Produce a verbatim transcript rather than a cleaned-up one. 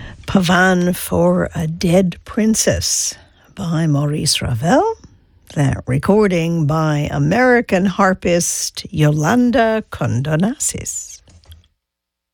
Pavan for a Dead Princess by Maurice Ravel. That recording by American harpist Yolanda Condonassis.